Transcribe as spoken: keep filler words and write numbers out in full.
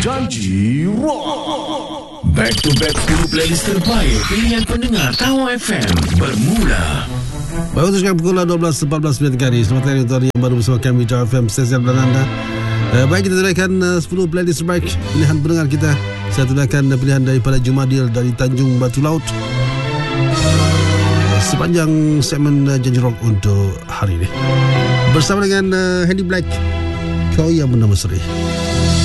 Janji Rock. Back to back sepuluh playlist terbaik pilihan pendengar Tawar F M bermula. Baru teruskan pukul dua belas empat belas minit kali. Selamat hari untuk hari yang baru bersama kami Tawar F M Stesen dan anda. uh, Baik, kita tunaikan uh, sepuluh playlist terbaik pilihan pendengar kita. Saya tunaikan uh, pilihan daripada Jumadil dari Tanjung Batu Laut uh, sepanjang segmen uh, Janji Rock untuk hari ini bersama dengan uh, Handy Black, Kau Yang Bernama Seri.